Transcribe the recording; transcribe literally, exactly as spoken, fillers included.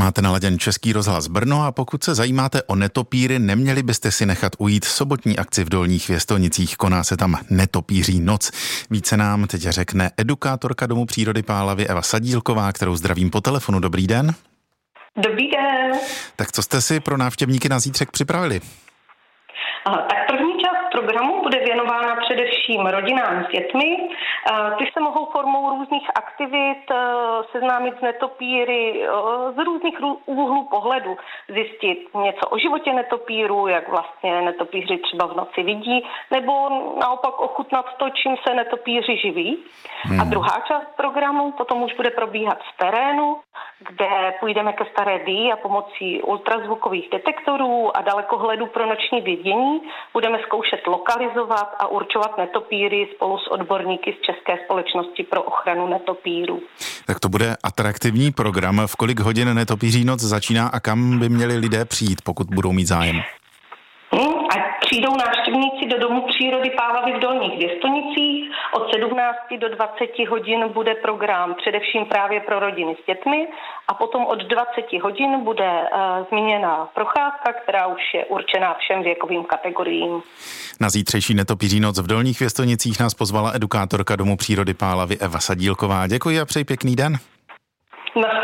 Máte naladěn Český rozhlas Brno a pokud se zajímáte o netopíry, neměli byste si nechat ujít sobotní akci v Dolních Věstonicích. Koná se tam Netopíří noc. Více nám teď řekne edukátorka Domu přírody Pálavy Eva Sadílková, kterou zdravím po telefonu. Dobrý den. Dobrý den. Tak co jste si pro návštěvníky na zítřek připravili? Aha, tak první část programu bude věnována především rodinám s dětmi. Ty se mohou formou různých aktivit seznámit s netopíry z různých úhlů pohledu, zjistit něco o životě netopíru, jak vlastně netopíři třeba v noci vidí, nebo naopak ochutnat to, čím se netopíři živí. Hmm. A druhá část programu potom už bude probíhat v terénu, kde půjdeme ke Staré Dii a pomocí ultrazvukových detektorů a dalekohledu pro noční vidění budeme zkoušet lokalizovat a určovat netopíry spolu s odborníky z České společnosti pro ochranu netopírů. Tak to bude atraktivní program. V kolik hodin Netopíří noc začíná a kam by měli lidé přijít, pokud budou mít zájem? Hmm, a přijdou návštěvníci do Domu přírody Pálavy v Dolních Věstonicích. Od sedmnácti do dvaceti hodin bude program především právě pro rodiny s dětmi a potom od dvaceti hodin bude uh, zmíněna procházka, která už je určená všem věkovým kategoriím. Na zítřejší Netopíří noc v Dolních Věstonicích nás pozvala edukátorka Domu přírody Pálavy Eva Sadílková. Děkuji a přeji pěkný den. Na